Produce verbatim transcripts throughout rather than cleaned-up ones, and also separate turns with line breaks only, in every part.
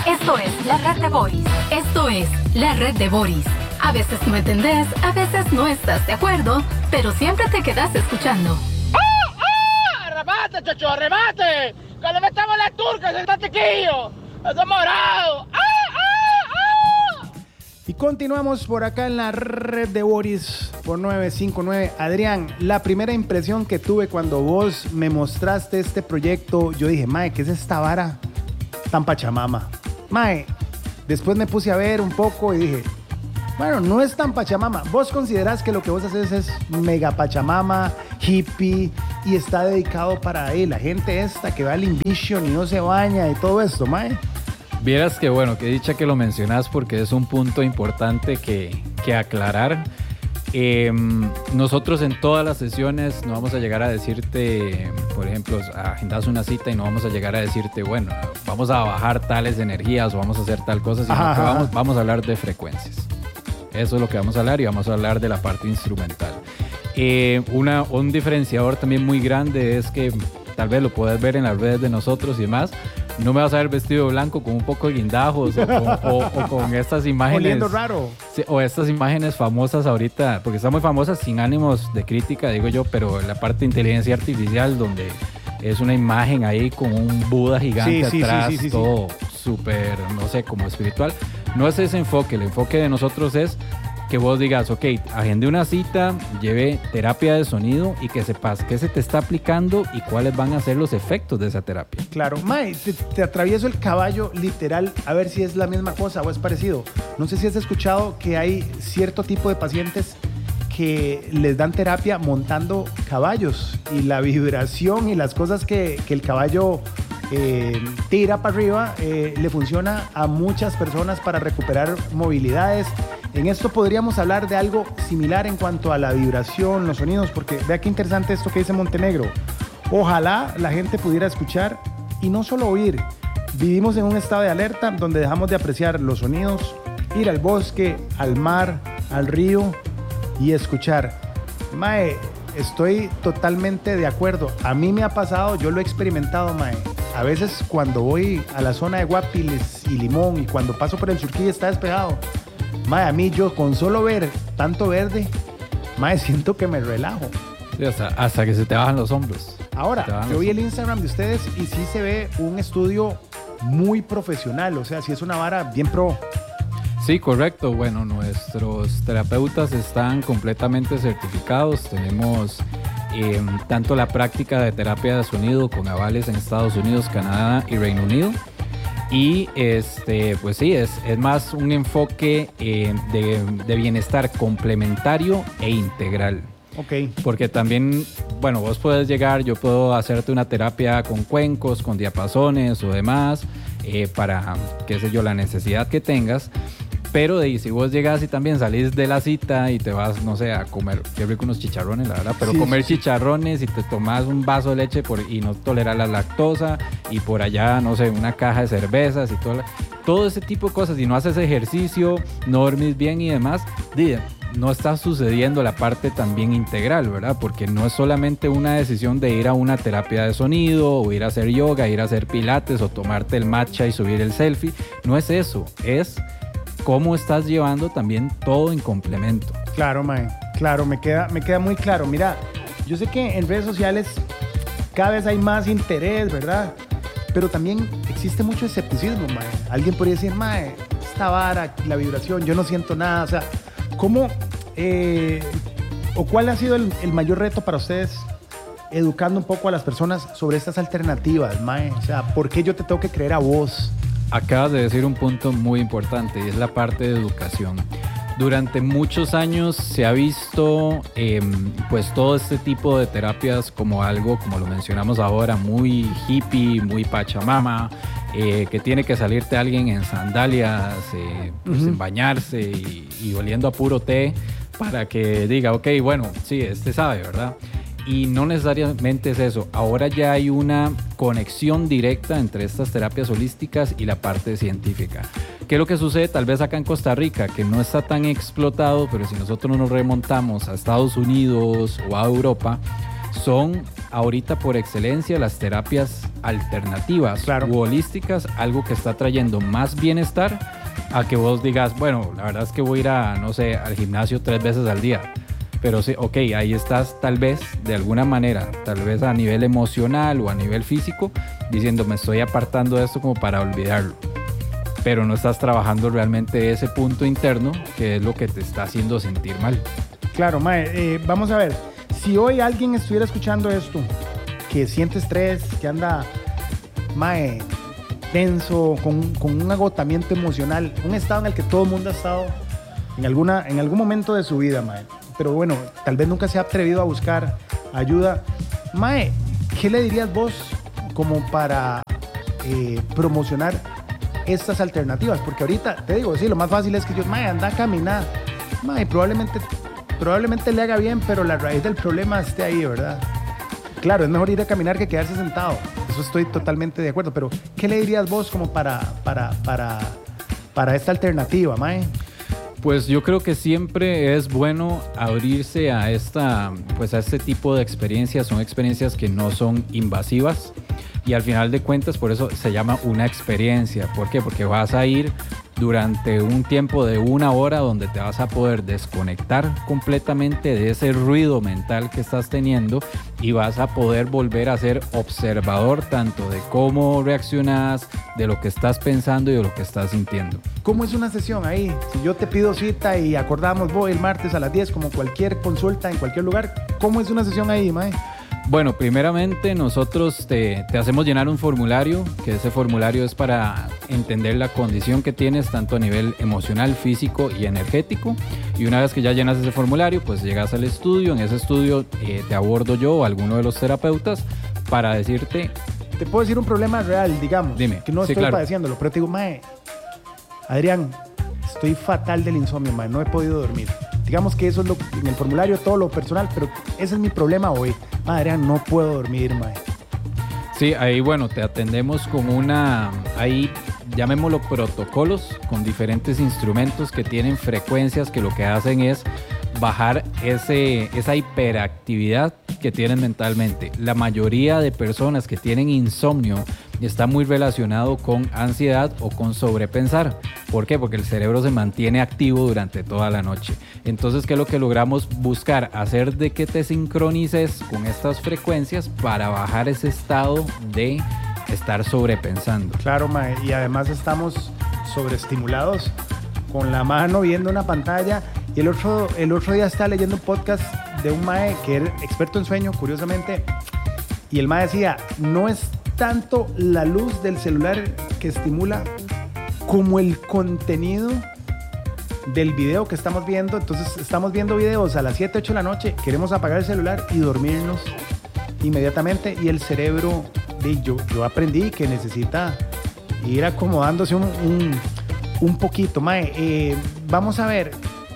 Esto es la red de Boris. Esto es la red de Boris. A veces no entendés, a veces no estás de acuerdo, pero siempre te quedas escuchando.
¡Ah, ah! ¡Arrebate, chocho, arrebate! ¡Que le metamos la turca, ese tatequillo! ¡Ese morado! ¡Ah, ah, ah!
Y continuamos por acá en la red de Boris por nueve cinco nueve. Adrián, la primera impresión que tuve cuando vos me mostraste este proyecto, yo dije, mae, ¿qué es esta vara tan pachamama? Mae, después me puse a ver un poco y dije, bueno, no es tan pachamama. ¿Vos considerás que lo que vos haces es mega pachamama, hippie y está dedicado para eh, la gente esta que va al Invision y no se baña y todo esto, mae?
Vieras que bueno, que dicha que lo mencionás porque es un punto importante que, que aclarar. Eh, nosotros en todas las sesiones no vamos a llegar a decirte, por ejemplo, agendas una cita y no vamos a llegar a decirte, bueno, vamos a bajar tales energías o vamos a hacer tal cosa, sino ajá, que vamos, vamos a hablar de frecuencias. Eso es lo que vamos a hablar y vamos a hablar de la parte instrumental. Eh, una, un diferenciador también muy grande es que tal vez lo puedes ver en las redes de nosotros y demás. No me vas a ver vestido de blanco con un poco de guindajos o con, o, o con estas imágenes.
Oliendo raro.
Sí, o estas imágenes famosas ahorita, porque están muy famosas sin ánimos de crítica, digo yo, pero la parte de inteligencia artificial donde es una imagen ahí con un Buda gigante sí, atrás, sí, sí, sí, todo súper, no sé, como espiritual. No es ese enfoque, el enfoque de nosotros es que vos digas, ok, agende una cita, lleve terapia de sonido y que sepas qué se te está aplicando y cuáles van a ser los efectos de esa terapia.
Claro, mae, te, te atravieso el caballo literal a ver si es la misma cosa o es parecido. No sé si has escuchado que hay cierto tipo de pacientes que les dan terapia montando caballos y la vibración y las cosas que, que el caballo eh, tira para arriba eh, le funciona a muchas personas para recuperar movilidades. En esto podríamos hablar de algo similar en cuanto a la vibración, los sonidos, porque vea qué interesante esto que dice Montenegro. Ojalá la gente pudiera escuchar y no solo oír. Vivimos en un estado de alerta donde dejamos de apreciar los sonidos, ir al bosque, al mar, al río y escuchar. Mae, estoy totalmente de acuerdo. A mí me ha pasado, yo lo he experimentado, mae. A veces cuando voy a la zona de Guapiles y Limón y cuando paso por el Surquí está despejado. Mae, a mí yo con solo ver tanto verde, mae, siento que me relajo.
Sí, hasta, hasta que se te bajan los hombros.
Ahora, yo vi el Instagram de ustedes y sí se ve un estudio muy profesional, o sea, sí es una vara bien pro.
Sí, correcto. Bueno, nuestros terapeutas están completamente certificados. Tenemos eh, tanto la práctica de terapia de sonido con avales en Estados Unidos, Canadá y Reino Unido. Y este, pues sí, es, es más un enfoque eh, de, de bienestar complementario e integral.
Ok.
Porque también, bueno, vos puedes llegar, yo puedo hacerte una terapia con cuencos, con diapasones o demás, eh, para, qué sé yo, la necesidad que tengas. Pero de ahí, si vos llegas y también salís de la cita y te vas, no sé, a comer, qué rico unos chicharrones, la verdad, pero sí, comer sí. chicharrones y te tomas un vaso de leche por, y no toleras la lactosa y por allá, no sé, una caja de cervezas y todo, todo ese tipo de cosas, y no haces ejercicio, no dormís bien y demás, no está sucediendo la parte también integral, ¿verdad? Porque no es solamente una decisión de ir a una terapia de sonido o ir a hacer yoga, ir a hacer pilates o tomarte el matcha y subir el selfie, no es eso, es cómo estás llevando también todo en complemento.
Claro, mae, claro, me queda, me queda muy claro. Mira, yo sé que en redes sociales cada vez hay más interés, ¿verdad? Pero también existe mucho escepticismo, mae. Alguien podría decir, mae, esta vara, la vibración, yo no siento nada. O sea, ¿cómo eh, o cuál ha sido el, el mayor reto para ustedes educando un poco a las personas sobre estas alternativas, mae? O sea, ¿por qué yo te tengo que creer a vos?
Acabas de decir un punto muy importante y es la parte de educación. Durante muchos años se ha visto eh, pues todo este tipo de terapias como algo, como lo mencionamos ahora, muy hippie, muy pachamama, eh, que tiene que salirte alguien en sandalias, eh, pues, uh-huh. en bañarse y, y oliendo a puro té para que diga, ok, bueno, sí, este sabe, ¿verdad? Y no necesariamente es eso. Ahora ya hay una conexión directa entre estas terapias holísticas y la parte científica. ¿Qué es lo que sucede tal vez acá en Costa Rica? Que no está tan explotado, pero si nosotros nos remontamos a Estados Unidos o a Europa, son ahorita por excelencia las terapias alternativas,
claro,
u holísticas, algo que está trayendo más bienestar a que vos digas, bueno, la verdad es que voy a ir a, no sé, al gimnasio tres veces al día. Pero sí, ok, ahí estás tal vez, de alguna manera, tal vez a nivel emocional o a nivel físico, diciendo, me estoy apartando de esto como para olvidarlo. Pero no estás trabajando realmente ese punto interno que es lo que te está haciendo sentir mal.
Claro, mae, eh, vamos a ver, si hoy alguien estuviera escuchando esto, que siente estrés, que anda, mae, tenso, con, con un agotamiento emocional, un estado en el que todo el mundo ha estado en, alguna, en algún momento de su vida, mae, pero bueno, tal vez nunca se ha atrevido a buscar ayuda. Mae, ¿qué le dirías vos como para eh, promocionar estas alternativas? Porque ahorita, te digo, sí, lo más fácil es que yo, mae, anda a caminar. Mae, probablemente, probablemente le haga bien, pero la raíz del problema esté ahí, ¿verdad? Claro, es mejor ir a caminar que quedarse sentado. Eso estoy totalmente de acuerdo, pero ¿qué le dirías vos como para, para, para, para esta alternativa, mae?
Pues yo creo que siempre es bueno abrirse a esta, pues a este tipo de experiencias. Son experiencias que no son invasivas y al final de cuentas por eso se llama una experiencia. ¿Por qué? Porque vas a ir durante un tiempo de una hora donde te vas a poder desconectar completamente de ese ruido mental que estás teniendo y vas a poder volver a ser observador tanto de cómo reaccionas, de lo que estás pensando y de lo que estás sintiendo.
¿Cómo es una sesión ahí? Si yo te pido cita y acordamos, voy el martes a las diez como cualquier consulta en cualquier lugar, ¿cómo es una sesión ahí, mae?
Bueno, primeramente nosotros te, te hacemos llenar un formulario, que ese formulario es para entender la condición que tienes tanto a nivel emocional, físico y energético. Y una vez que ya llenas ese formulario, pues llegas al estudio. En ese estudio eh, te abordo yo o alguno de los terapeutas para decirte...
Te puedo decir un problema real, digamos.
Dime.
Que no
Sí,
estoy
claro.
padeciéndolo, pero te digo, mae, Adrián, estoy fatal del insomnio, mae, no he podido dormir. Digamos que eso es lo, en el formulario, todo lo personal, pero ese es mi problema hoy. Madre, no puedo dormir, mae.
Sí, ahí bueno, te atendemos con una, ahí llamémoslo protocolos, con diferentes instrumentos que tienen frecuencias que lo que hacen es bajar ese, esa hiperactividad que tienen mentalmente. La mayoría de personas que tienen insomnio está muy relacionado con ansiedad o con sobrepensar. ¿Por qué? Porque el cerebro se mantiene activo durante toda la noche. Entonces, ¿qué es lo que logramos buscar? Hacer de que te sincronices con estas frecuencias para bajar ese estado de estar sobrepensando.
Claro, mae, y además estamos sobreestimulados con la mano viendo una pantalla. Y el otro, el otro día estaba leyendo un podcast de un mae que era experto en sueño, curiosamente, y el mae decía, no es tanto la luz del celular que estimula como el contenido del video que estamos viendo. Entonces estamos viendo videos a las siete, ocho de la noche, queremos apagar el celular y dormirnos inmediatamente, y el cerebro, yo, yo aprendí que necesita ir acomodándose un, un, un poquito. Mae, eh, vamos a ver,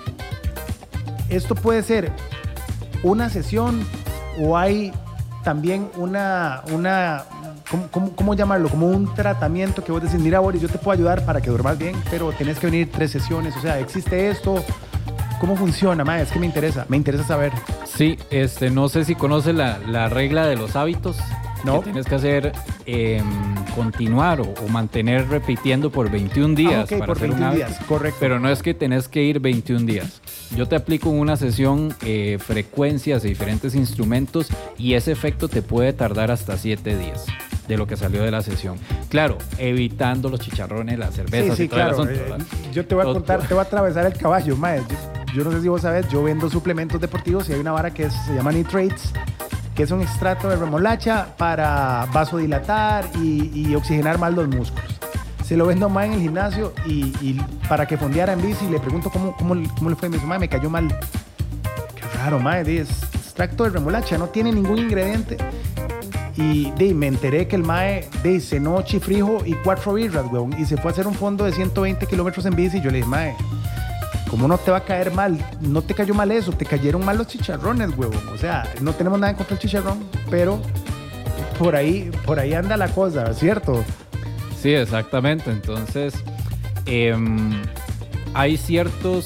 esto puede ser una sesión o hay también una, una ¿cómo, cómo, cómo llamarlo? Como un tratamiento que vos decís, mira, Boris, yo te puedo ayudar para que duermas bien, pero tenés que venir tres sesiones. O sea, ¿existe esto? ¿Cómo funciona, mae? Es que me interesa, me interesa saber.
Sí, este, no sé si conoces la, la regla de los hábitos.
No.
Que tienes que hacer, eh, continuar o, o mantener repitiendo por veintiún días.
Ah, ok,
para
por
hacer un
veintiún
hábito.
días, correcto.
Pero no es que tenés que ir veintiún días. Yo te aplico en una sesión eh, frecuencias de diferentes instrumentos y ese efecto te puede tardar hasta siete días de lo que salió de la sesión. Claro, evitando los chicharrones, las cervezas
Sí, sí,
y todo el
claro.
asunto,
Eh,
¿verdad?
yo te voy a
Todo-
contar, te voy a atravesar el caballo, mae. Yo, yo no sé si vos sabes, yo vendo suplementos deportivos y hay una vara que es- se llama Nitrates, que es un extracto de remolacha para vasodilatar y, y oxigenar más los músculos. Se lo vendo más en el gimnasio y, y para que fondeara en bici, le pregunto cómo, cómo, cómo le fue. Me dice, mae, me cayó mal. Qué raro, mae, di, es extracto de remolacha, no tiene ningún ingrediente. Y di, me enteré que el mae di, cenó chifrijo y cuatro birras, weón, y se fue a hacer un fondo de ciento veinte kilómetros en bici. Yo le dije, mae, ¿cómo no te va a caer mal? No te cayó mal eso, te cayeron mal los chicharrones, huevón. O sea, no tenemos nada en contra del chicharrón, pero por ahí, por ahí anda la cosa, ¿cierto?
Sí, exactamente. Entonces, eh, hay ciertos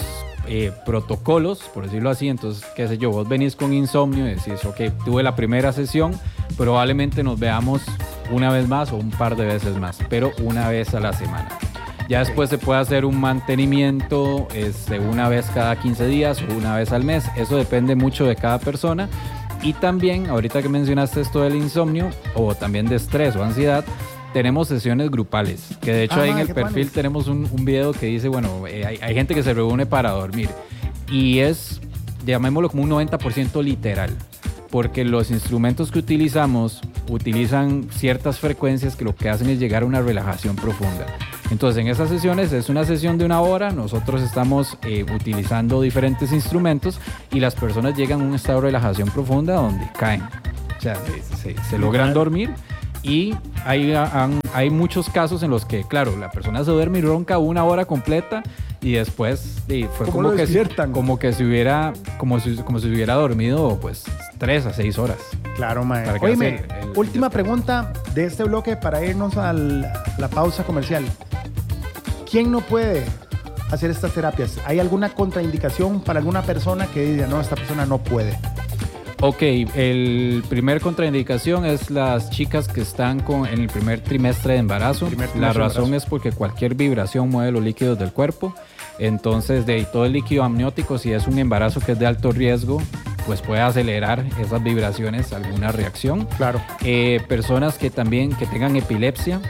eh, protocolos, por decirlo así. Entonces, qué sé yo, vos venís con insomnio y decís, ok, tuve la primera sesión, probablemente nos veamos una vez más o un par de veces más, pero una vez a la semana. Ya después se puede hacer un mantenimiento este, una vez cada quince días o una vez al mes. Eso depende mucho de cada persona. Y también, ahorita que mencionaste esto del insomnio o también de estrés o ansiedad, tenemos sesiones grupales. Que de hecho
Ah,
ahí en el
qué
perfil
panes.
tenemos un, un video que dice, bueno, eh, hay, hay gente que se reúne para dormir. Y es, llamémoslo como un noventa por ciento literal. Porque los instrumentos que utilizamos utilizan ciertas frecuencias que lo que hacen es llegar a una relajación profunda. Entonces, en esas sesiones es una sesión de una hora, nosotros estamos eh, utilizando diferentes instrumentos y las personas llegan a un estado de relajación profunda donde caen. O sea, se, se, se logran dormir y hay, han- hay muchos casos en los que, claro, la persona se duerme y ronca una hora completa y después sí, fue
¿Cómo
como
lo
que, si,
despiertan?
como que si hubiera como si, como si hubiera dormido pues tres a seis horas.
Claro, mae.
Para que
Oíme,
hace el- el-
última pregunta de este bloque para irnos a la pausa comercial. ¿Quién no puede hacer estas terapias? ¿Hay alguna contraindicación para alguna persona que diga, no, esta persona no puede?
Ok, el primer contraindicación es las chicas que están con, en el primer trimestre de embarazo.
Primer
La
trimestre de
razón
embarazo.
es porque cualquier vibración mueve los líquidos del cuerpo. Entonces, de ahí, todo el líquido amniótico, si es un embarazo que es de alto riesgo, pues puede acelerar esas vibraciones, alguna reacción.
Claro.
Eh, personas que también que tengan epilepsia,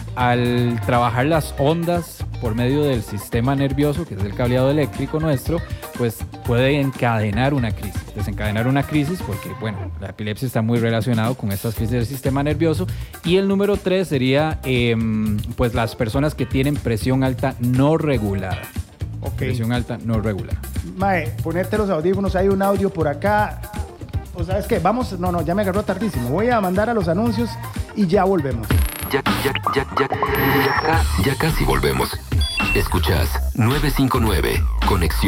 al trabajar las ondas por medio del sistema nervioso, que es el cableado eléctrico nuestro, pues puede encadenar una crisis, desencadenar una crisis, porque bueno, la epilepsia está muy relacionado con estas crisis del sistema nervioso. Y el número tres sería eh, pues las personas que tienen presión alta no regulada.
Ok.
Presión alta no regulada.
Mae, ponerte los audífonos, hay un audio por acá. O sabes qué, vamos, no, no, ya me agarró tardísimo. Voy a mandar a los anuncios y ya volvemos.
Ya, ya, ya, ya, ya, ya casi volvemos. Escuchas nueve cinco nueve, Conexión.